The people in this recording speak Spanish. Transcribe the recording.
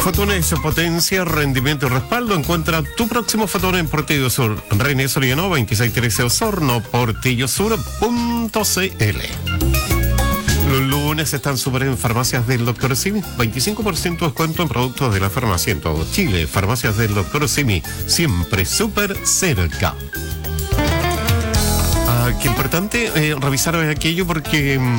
Fotones, potencia, rendimiento y respaldo. Encuentra tu próximo Fotón en Portillo Sur. René Soriano, 2613 Osorno, portillosur.cl. Los lunes están súper en Farmacias del Dr. Simi. 25% de descuento en productos de la farmacia en todo Chile. Farmacias del Dr. Simi, siempre súper cerca. Qué importante revisar aquello porque